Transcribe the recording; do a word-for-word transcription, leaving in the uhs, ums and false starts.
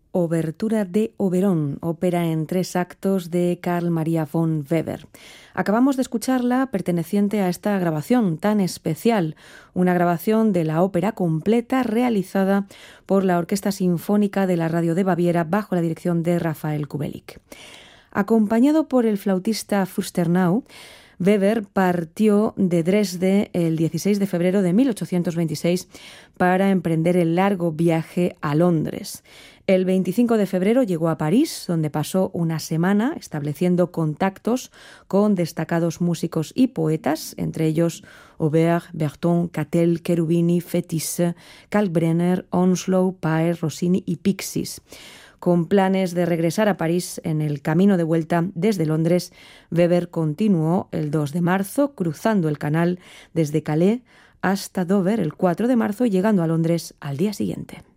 Obertura de Oberón, ópera en tres actos de Carl Maria von Weber. Acabamos de escucharla perteneciente a esta grabación tan especial, una grabación de la ópera completa realizada por la Orquesta Sinfónica de la Radio de Baviera bajo la dirección de Rafael Kubelik. Acompañado por el flautista Fürstenau, Weber partió de Dresde el dieciséis de febrero de mil ochocientos veintiséis para emprender el largo viaje a Londres. El veinticinco de febrero llegó a París, donde pasó una semana estableciendo contactos con destacados músicos y poetas, entre ellos Auber, Berton, Catel, Cherubini, Fétis, Kalkbrenner, Onslow, Paer, Rossini y Pixis. Con planes de regresar a París en el camino de vuelta desde Londres, Weber continuó el dos de marzo cruzando el canal desde Calais hasta Dover el cuatro de marzo, llegando a Londres al día siguiente.